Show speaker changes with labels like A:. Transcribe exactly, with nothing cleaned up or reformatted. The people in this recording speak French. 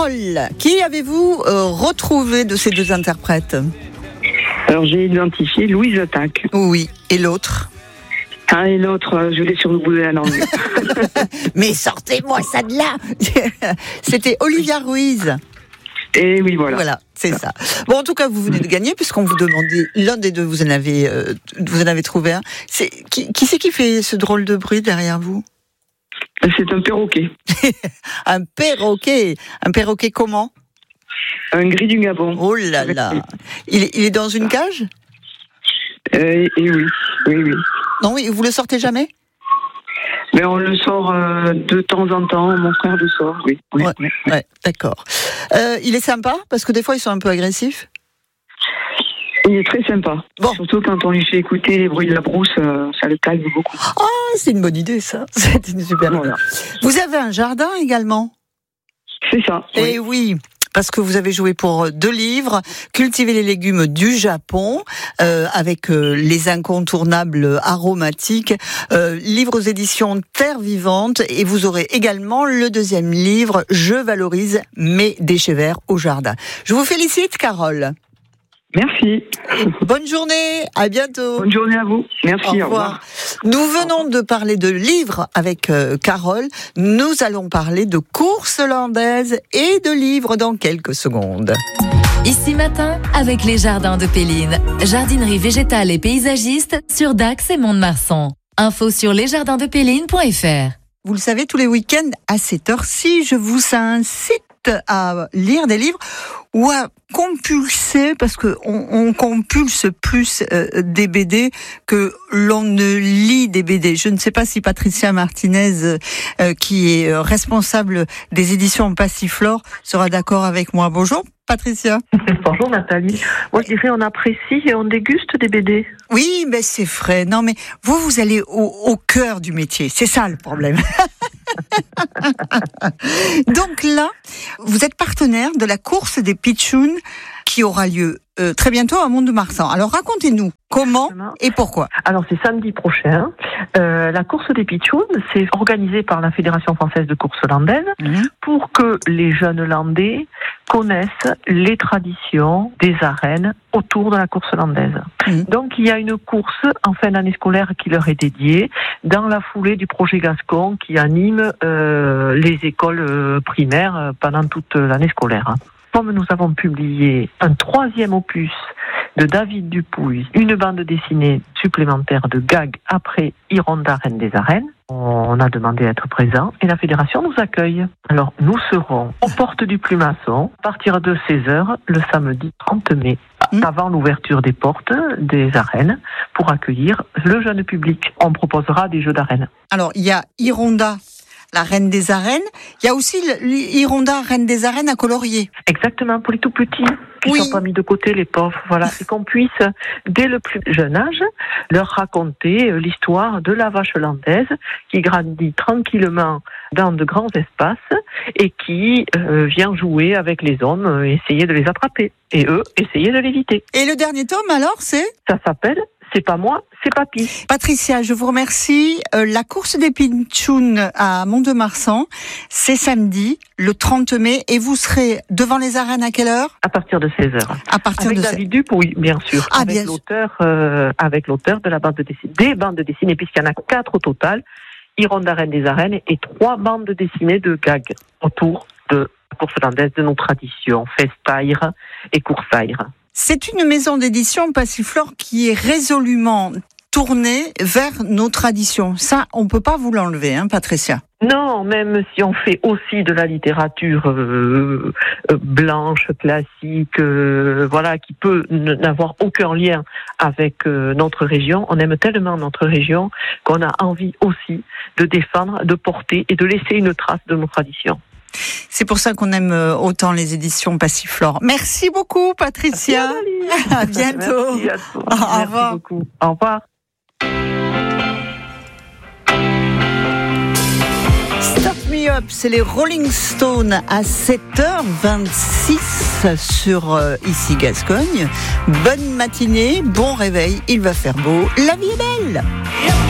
A: Carole, qui avez-vous euh, retrouvé de ces deux interprètes ?
B: Alors j'ai identifié Louise Attaque.
A: Oui, et l'autre ?
B: Ah, et l'autre, je l'ai sur le bout de la langue.
A: Mais sortez-moi ça de là. C'était Olivia Ruiz.
B: Et oui, voilà.
A: Voilà, c'est ça. Bon, en tout cas, vous venez de gagner, puisqu'on vous demandait, l'un des deux, vous en avez, euh, vous en avez trouvé un. C'est, qui, qui c'est qui fait ce drôle de bruit derrière vous ?
B: C'est un perroquet.
A: Un perroquet. Un perroquet comment ?
B: Un gris du Gabon.
A: Oh là là. Il est, il est dans une cage ?
B: Euh, et oui, oui, oui.
A: Non, oui, vous le sortez jamais ?
B: Mais on le sort euh, de temps en temps, mon frère le sort, oui. oui.
A: Ouais, ouais, d'accord. Euh, il est sympa, parce que des fois, ils sont un peu agressifs.
B: Il est très sympa. Bon. Surtout quand on lui fait écouter les bruits de la brousse, euh, ça le calme beaucoup.
A: Ah, c'est une bonne idée, ça. C'est une super idée. Vous avez un jardin également ?
B: C'est ça.
A: Eh oui. oui. Parce que vous avez joué pour deux livres, Cultiver les légumes du Japon, euh, avec euh, les incontournables aromatiques, euh, livre aux éditions Terre Vivante, et vous aurez également le deuxième livre, Je valorise mes déchets verts au jardin. Je vous félicite, Carole.
B: Merci.
A: Bonne journée, à bientôt.
B: Bonne journée à vous. Merci,
A: au revoir. Au revoir. Nous venons de parler de livres avec euh, Carole. Nous allons parler de courses hollandaises et de livres dans quelques secondes.
C: Ici Matin, avec les jardins de Péline. Jardinerie végétale et paysagiste sur Dax et Mont-de-Marsan. Info sur lesjardindspéline point f r.
A: Vous le savez, tous les week-ends, à cette heure-ci, je vous incite à lire des livres ou à compulser, parce que on, on compulse plus euh, des B D que l'on ne lit des B D. Je ne sais pas si Patricia Martinez, euh, qui est responsable des éditions Passiflore, sera d'accord avec moi. Bonjour Patricia.
D: Bonjour Nathalie. Moi je dirais on apprécie et on déguste des B D.
A: Oui, mais c'est vrai. Non, mais vous, vous allez au, au cœur du métier. C'est ça le problème. Donc là, vous êtes partenaire de la course des pitchouns qui aura lieu euh, très bientôt à Mont-de-Marsan. Alors racontez-nous comment et pourquoi.
D: Alors c'est samedi prochain. Euh, la course des pitchouns, c'est organisé par la Fédération française de course hollandaise mmh. pour que les jeunes Hollandais connaissent les traditions des arènes autour de la course hollandaise. Mmh. Donc il y a une course en fin d'année scolaire qui leur est dédiée dans la foulée du projet Gascon qui anime euh, les écoles euh, primaires pendant toute l'année scolaire. Comme nous avons publié un troisième opus de David Dupuy, une bande dessinée supplémentaire de gags après Hironda, Reine des Arènes, on a demandé à être présent et la fédération nous accueille. Alors nous serons aux portes du Plumasson à partir de seize heures le samedi trente mai, mmh. avant l'ouverture des portes des arènes, pour accueillir le jeune public. On proposera des jeux d'arène.
A: Alors il y a Hironda, la Reine des Arènes. Il y a aussi Hironda, Reine des Arènes à colorier.
D: Exactement, pour les tout petits, qui ne
A: oui.
D: sont pas mis de côté, les pauvres. Voilà, et qu'on puisse, dès le plus jeune âge, leur raconter l'histoire de la vache hollandaise qui grandit tranquillement dans de grands espaces et qui euh, vient jouer avec les hommes, essayer de les attraper. Et eux, essayer de l'éviter.
A: Et le dernier tome, alors, c'est ?
D: Ça s'appelle « C'est pas moi, c'est papy ».
A: Patricia, je vous remercie. Euh, la course des pitchouns à Mont-de-Marsan, c'est samedi, le trente mai, et vous serez devant les arènes à quelle heure ?
D: À partir de seize heures.
A: À partir
D: avec
A: de
D: David Dupuy, bien sûr.
A: Ah,
D: avec
A: bien
D: l'auteur, euh, avec l'auteur de la bande dessinée, des bandes dessinées, puisqu'il y en a quatre au total. Hironda, Reine des Arènes, et trois bandes dessinées de gags autour de la course hollandaise, de nos traditions, festaire et coursaire.
A: C'est une maison d'édition Passiflore qui est résolument tournée vers nos traditions. Ça, on peut pas vous l'enlever, hein, Patricia.
D: Non, même si on fait aussi de la littérature euh, euh, blanche, classique, euh, voilà, qui peut n'avoir aucun lien avec euh, notre région, on aime tellement notre région qu'on a envie aussi de défendre, de porter et de laisser une trace de nos traditions.
A: C'est pour ça qu'on aime autant les éditions Passiflore. Merci beaucoup, Patricia.
D: Merci,
A: à bientôt.
D: Merci à toi. Au
A: Merci
D: revoir. Beaucoup. Au revoir.
A: Start Me Up, c'est les Rolling Stones à sept heures vingt-six sur euh, Ici Gascogne. Bonne matinée, bon réveil, il va faire beau, la vie est belle.